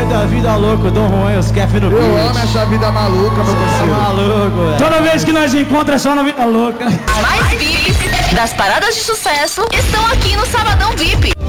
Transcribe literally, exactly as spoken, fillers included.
Vida, vida louca, Dom Juan e os Kef no beat. Eu amo essa vida maluca, meu Tá parceiro. maluco, velho. Toda vez que nós encontramos é só na vida louca. Mais V I Ps das paradas de sucesso estão aqui no Sabadão V I P.